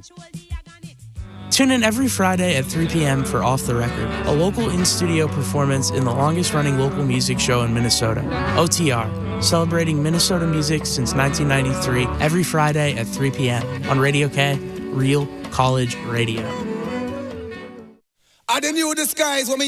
Tune in every Friday at 3 p.m. for Off the Record, a local in-studio performance in the longest-running local music show in Minnesota, OTR, celebrating Minnesota music since 1993, every Friday at 3 p.m. on Radio K, Real College Radio. I the new disguise when me